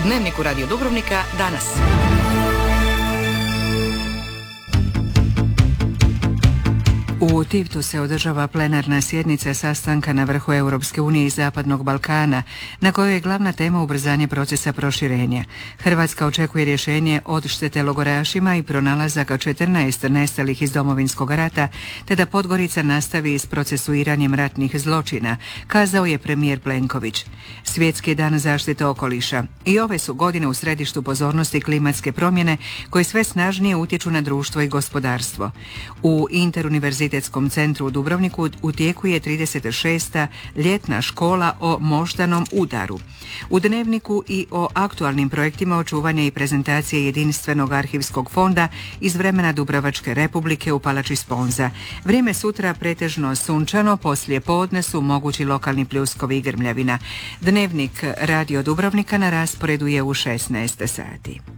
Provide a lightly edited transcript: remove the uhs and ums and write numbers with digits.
Dnevniku Radio Dubrovnika danas. U Tivtu se održava plenarna sjednica sastanka na vrhu Europske unije i Zapadnog Balkana, na kojoj je glavna tema ubrzanje procesa proširenja. Hrvatska očekuje rješenje odštete logorašima i pronalazaka 14 nestalih iz Domovinskog rata, te da Podgorica nastavi s procesuiranjem ratnih zločina, kazao je premijer Plenković. Svjetski dan zaštite okoliša. I ove su godine u središtu pozornosti klimatske promjene koje sve snažnije utječu na društvo i gospodarstvo. U Interuniverzitetskom centru u Dubrovniku u tijeku je 36. ljetna škola o moždanom udaru. U dnevniku i o aktualnim projektima očuvanja i prezentacije jedinstvenog arhivskog fonda iz vremena Dubrovačke Republike u Palači Sponza. Vrijeme sutra pretežno sunčano, poslije podne su mogući lokalni pljuskovi i grmljavina. Dnevnik Radio Dubrovnika na rasporedu je u 16 sati.